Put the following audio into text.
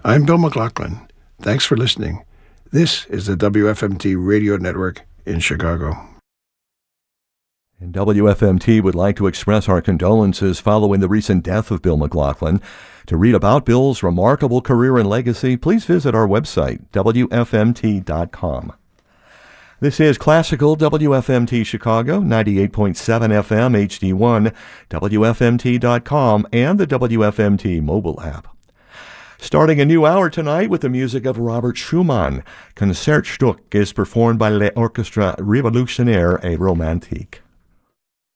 I'm Bill McLaughlin. Thanks for listening. This is the WFMT Radio Network in Chicago. And WFMT would like to express our condolences following the recent death of Bill McLaughlin. To read about Bill's remarkable career and legacy, please visit our website, WFMT.com. This is Classical WFMT Chicago, 98.7 FM HD1, WFMT.com, and the WFMT mobile app. Starting a new hour tonight with the music of Robert Schumann. Concertstück is performed by l'Orchestre Révolutionnaire et Romantique.